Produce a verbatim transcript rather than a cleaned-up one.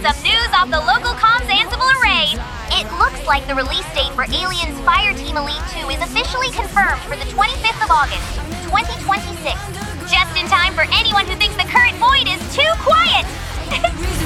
Some news off the local comms Ansible array. It looks like the release date for Aliens Fireteam Elite two is officially confirmed for the twenty-fifth of August, twenty twenty-six. Just in